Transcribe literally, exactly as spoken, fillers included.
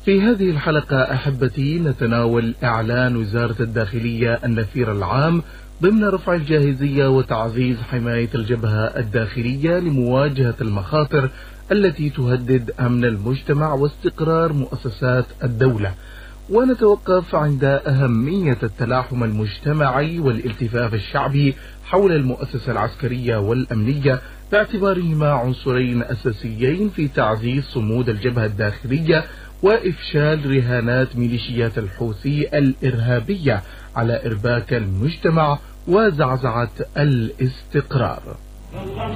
في هذه الحلقة أحبتي نتناول إعلان وزارة الداخلية النفير العام ضمن رفع الجاهزية وتعزيز حماية الجبهة الداخلية لمواجهة المخاطر التي تهدد أمن المجتمع واستقرار مؤسسات الدولة، ونتوقف عند أهمية التلاحم المجتمعي والالتفاف الشعبي حول المؤسسة العسكرية والأمنية باعتبارهما عنصرين أساسيين في تعزيز صمود الجبهة الداخلية وإفشال رهانات ميليشيات الحوثي الإرهابية على إرباك المجتمع وزعزعة الاستقرار.